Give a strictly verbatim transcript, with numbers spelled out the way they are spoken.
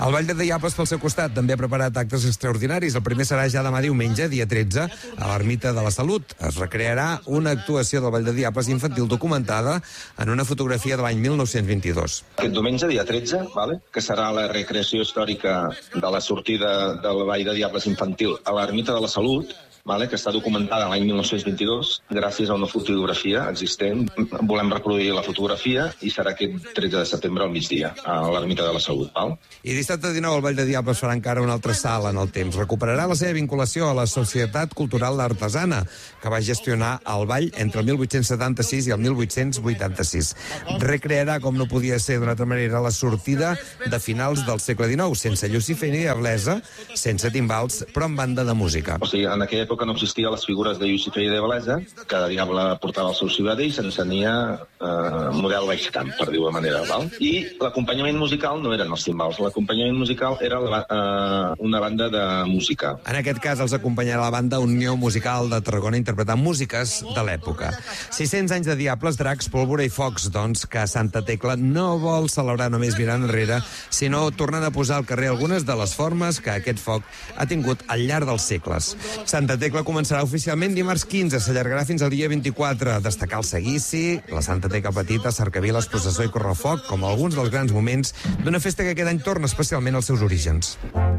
El Ball de Diables, pel seu costat, també ha preparat actes extraordinaris. El primer serà ja demà diumenge, dia tretze, a l'Ermita de la Salut. Es recrearà una actuació del Ball de Diables infantil documentada en una fotografia de l'any mil nou-cents vint-i-dos. Aquest diumenge, dia tretze, vale? Que serà la recreació històrica de la sortida del Ball de Diables infantil a l'Ermita de la Salut, vale? Que està documentada l'any mil nou-cents vint-i-dos gràcies a una fotografia existent. Volem reproduir la fotografia i serà aquest tretze de setembre al migdia a l'Ermita de la Salut. Val? I dissabte dinou el Ball de Diables farà encara un altre salt en el temps. Recuperarà la seva vinculació a la Societat Cultural Artesana, que va gestionar el ball entre el mil vuit-cents setanta-sis i el mil vuit-cents vuitanta-sis. Recrearà, com no podia ser d'una altra manera, la sortida de finals del segle dinou, sense Llucifer ni Diablesa, sense timbals, però amb banda de música. O sigui, en aquella època no existien les figures de Llucifer i de Diablesa, cada diable portava el seu ciutadà i s'encenia eh, model baix camp, per dir-ho de manera. Val? I l'acompanyament musical no eren els timbals, l'acompanyament musical era la, eh, una banda de música. En aquest cas els acompanyarà la banda Unió Musical de Tarragona interpretant músiques de l'època. sis-cents anys de Diables, Dracs, Pólvora i Focs, doncs, que Santa Tecla no vol celebrar només mirant enrere, sinó tornant a posar al carrer algunes de les formes que aquest foc ha tingut al llarg dels segles. Santa Tecla començarà oficialment dimarts quinze, s'allargarà fins al dia vint-i-quatre. Destacar el seguici, la Santa Tecla Petita, cercaviles, processó i correfoc, com alguns dels grans moments d'una festa que aquest any torna especialment als seus orígens.